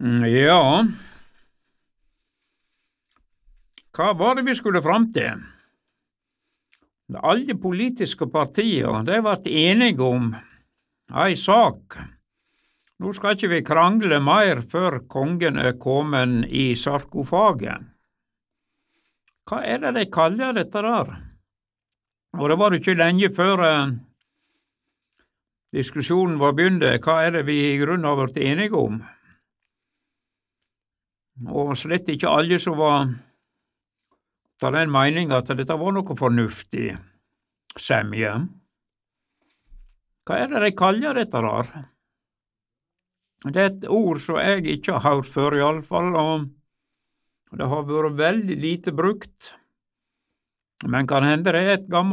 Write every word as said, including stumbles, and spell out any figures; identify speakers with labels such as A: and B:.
A: Mm, Ja, hva var det vi skulle fram til? Alle politiske partier, de ble enige om ei sak. Nå skal ikke vi krangle mer før kongen er kommet i sarkofagen. Hva er det de kaller dette der? Og det var jo ikke lenge før eh, diskusjonen var begynt. Hva er det vi i grunnen har vært enige om? Og slett ikke alle som var av den mening at dette var noe fornuftig semje. Hva er det de kaller dette der? Det er et ord som jeg ikke har hørt før i alle fall, og det har vært veldig lite brukt. Men kan hende det er et gammelt